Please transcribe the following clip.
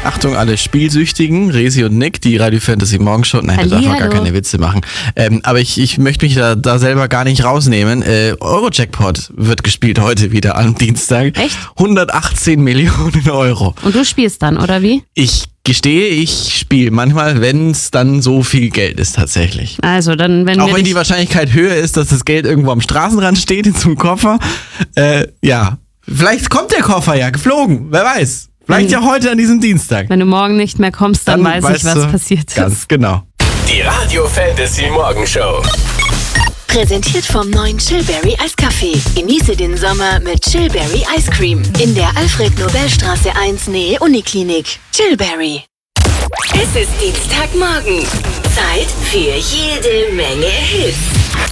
Achtung, alle Spielsüchtigen, Resi und Nick, die Radio Fantasy Morgenshow. Nein, da darf man gar keine Witze machen. Aber ich möchte mich da selber gar nicht rausnehmen. Eurojackpot wird gespielt heute wieder am Dienstag. Echt? 118 Millionen Euro. Und du spielst dann, oder wie? Ich gestehe, ich spiele manchmal, wenn es dann so viel Geld ist tatsächlich. Also dann, Auch wenn die Wahrscheinlichkeit höher ist, dass das Geld irgendwo am Straßenrand steht in so einem Koffer. Ja, vielleicht kommt der Koffer ja geflogen, wer weiß. Vielleicht ja heute an diesem Dienstag. Wenn du morgen nicht mehr kommst, dann weiß ich, was passiert ist. Ganz genau. Die Radio Fantasy Morgenshow. Präsentiert vom neuen Chillberry Eiskaffee. Genieße den Sommer mit Chillberry Ice Cream. In der Alfred-Nobel-Straße 1 Nähe Uniklinik. Chillberry. Es ist Dienstagmorgen. Zeit für jede Menge Hits.